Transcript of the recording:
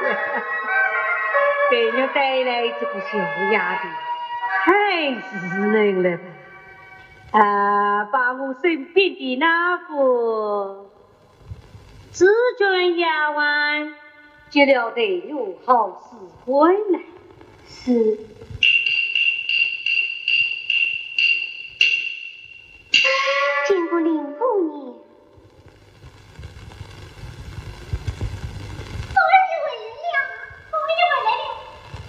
给人带来这个小丫头，太是人了吧？把我身边的那副紫鹃丫鬟接了得有好事回来。 是。